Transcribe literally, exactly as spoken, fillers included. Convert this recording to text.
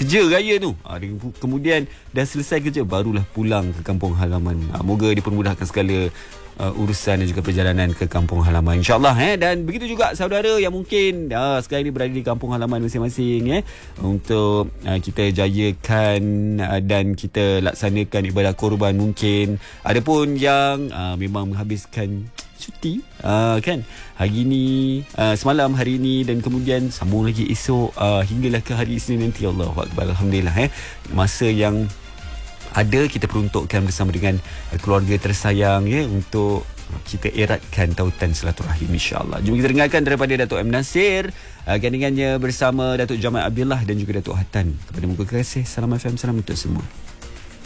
kerja raya tu. Ha, kemudian dah selesai kerja, barulah pulang ke kampung halaman. Ha, moga dipermudahkan segala Uh, urusan dan juga perjalanan ke kampung halaman, insyaAllah eh. Dan begitu juga saudara yang mungkin uh, sekarang ini berada di kampung halaman masing-masing eh, untuk uh, kita jayakan uh, dan kita laksanakan ibadah korban. Mungkin ada pun yang uh, memang menghabiskan cuti uh, kan hari ni, uh, semalam hari ni, dan kemudian sambung lagi esok uh, hinggalah ke hari Isnin nanti. Allahu Akbar, Alhamdulillah eh. Masa yang ada kita peruntukkan bersama dengan keluarga tersayang ya, untuk kita eratkan tautan silaturahim, insya-Allah. Jom kita dengarkan daripada Datuk M Nasir uh, gandingannya bersama Datuk Jamal Abdullah dan juga Datuk Hatan. Kepada muka kekasih, salam F M, salam untuk semua.